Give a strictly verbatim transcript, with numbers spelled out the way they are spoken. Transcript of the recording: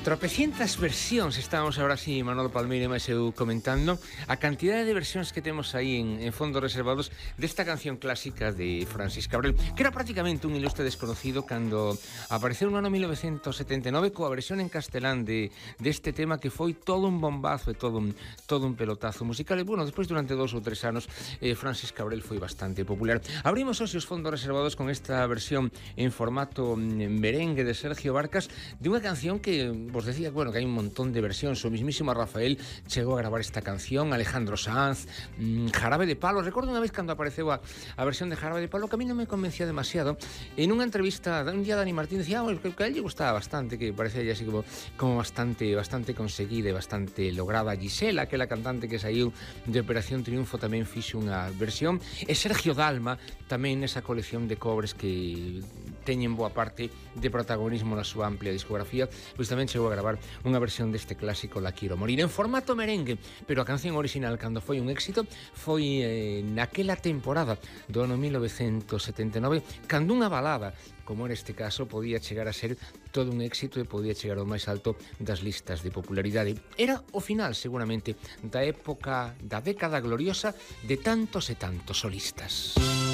Tropecientas versións, estábamos agora así, Manolo Palmeira e máis eu comentando a cantidade de versións que temos aí en, en fondos reservados desta canción clásica de Francis Cabrel, que era prácticamente un ilustre desconocido cando apareceu no ano mil novecentos setenta e nove coa versión en castelán de deste tema que foi todo un bombazo e todo un, todo un pelotazo musical. E, bueno, despois durante dous ou tres anos eh, Francis Cabrel foi bastante popular. Abrimos hoxe os fondos reservados con esta versión en formato merengue de Sergio Barcas de unha canción que vos decía, bueno, que hai un montón de versións. O mismísimo Rafael chegou a gravar esta canción, Alejandro Sanz, mmm, Jarabe de Palo. Recordo unha vez cando apareceu a, a versión de Jarabe de Palo que a mí non me convencía demasiado. En unha entrevista un día Dani Martín decía, oh, que, que a él lle gustaba bastante, que parecía así como, como bastante bastante conseguida e bastante lograda. Gisela, aquela cantante que saiu de Operación Triunfo, tamén fixo unha versión, e Sergio Dalma tamén nesa colección de covers que teñen boa parte de protagonismo na súa amplia discografía, pois tamén chegou a gravar unha versión deste clásico La Quiero Morir en formato merengue, pero a canción original cando foi un éxito foi eh, naquela temporada do ano mil novecentos setenta e nove, cando unha balada como neste caso podía chegar a ser todo un éxito e podía chegar ao máis alto das listas de popularidade. Era o final seguramente da época da década gloriosa de tantos e tantos solistas.